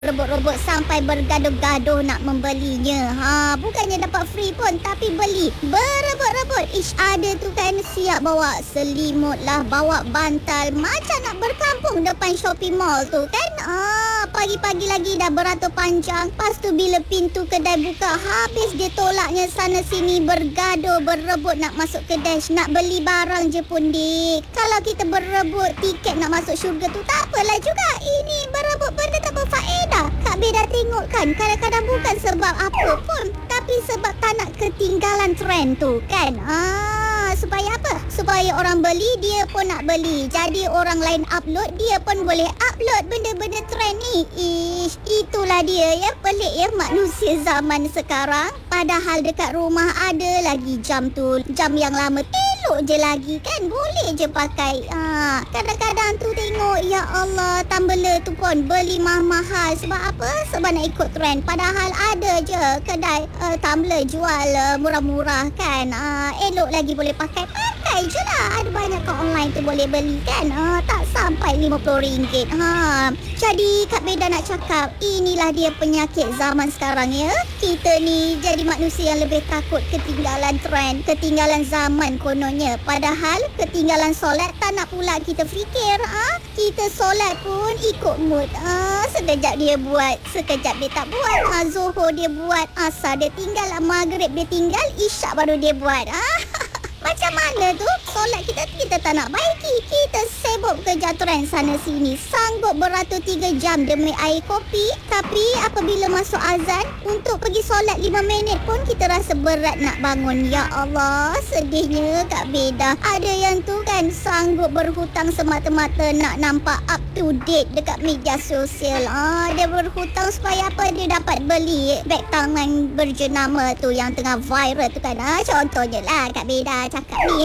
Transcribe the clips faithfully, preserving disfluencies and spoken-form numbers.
rebut-rebut sampai bergaduh-gaduh nak membelinya. Ha, bukannya dapat free pun tapi beli. Berebut-rebut. Ish, ada tu kan siap bawa selimut lah, bawa bantal macam nak berkampung depan shopping mall tu kan. Ah, pagi-pagi lagi dah beratur panjang. Lepas tu bila pintu kedai buka, habis dia tolaknya sana sini, bergaduh, berebut nak masuk kedai, nak beli barang je pun dik. Kalau kita berebut tiket nak masuk syurga tu tak apalah juga. Ini berebut benda tak berfaedah. Kak Beda tengok kan, kadang-kadang bukan sebab apa pun, tapi sebab tak nak ketinggalan trend tu kan. Ah, supaya apa? Supaya orang beli, dia pun nak beli. Jadi orang lain upload, dia pun boleh upload benda-benda trend ni. Ish, itulah dia ya, pelik ya manusia zaman sekarang. Padahal dekat rumah ada lagi jam tu, jam yang lama elok je lagi kan, boleh je pakai. Ah, kadang-kadang tu tengok, ya Allah, tumbler tu pun beli mahal-mahal. Sebab apa? Sebab nak ikut trend. Padahal ada je kedai uh, tumbler jual uh, murah-murah kan. Uh, elok lagi boleh pakai. Pakai je lah. Ada banyak kat online tu boleh beli kan. Uh, tak sampai lima puluh ringgit. Ha. Jadi Kak Beda nak cakap, inilah dia penyakit zaman sekarang ya. Kita ni jadi manusia yang lebih takut ketinggalan trend, ketinggalan zaman kononnya. Padahal ketinggalan solat tak nak pula kita fikir. Ha? Kita solat pun ikut mood. Ha? Sekejap dia buat, sekejap dia tak buat. Ha, Zuhur dia buat, asar dia tinggal, maghrib dia tinggal, isyak baru dia buat. Ha? Macam mana tu? Solat kita kita tak nak baiki. Kita sibuk kerja trend sana sini. Sanggup beratur tiga jam demi air kopi. Tapi apabila masuk azan, untuk pergi solat lima minit pun kita rasa berat nak bangun. Ya Allah, sedihnya Kak Beda. Ada yang tu kan sanggup berhutang semata-mata nak nampak up to date dekat media sosial. Ah, dia berhutang supaya apa? Dia dapat beli beg tangan berjenama tu yang tengah viral tu kan. Ah, contohnya lah Kak Beda cakap ni.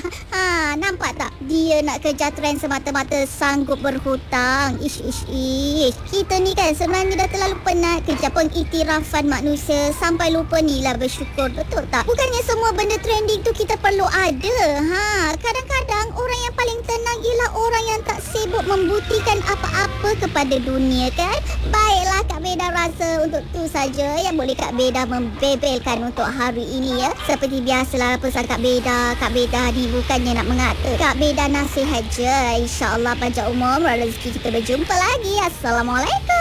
Ha, nampak tak? Dia nak kerja trend semata-mata sanggup berhutang. Ish, ish, ish. Kita ni kan sebenarnya dah terlalu penat kerja pengiktirafan manusia sampai lupa ni lah bersyukur. Betul tak? Bukannya semua benda trending tu kita perlu ada. Ha, kadang-kadang orang yang paling tenang ialah orang yang tak sibuk membuktikan apa-apa kepada dunia kan? Baiklah, Kak Beda rasa untuk tu saja yang boleh Kak Beda membebelkan untuk hari ini ya. Seperti biasalah pesan Kak Beda. Kak Beda ni bukannya nak mengata. Kak Beda nasihat je. InsyaAllah panjang umur, rezeki kita berjumpa lagi. Assalamualaikum.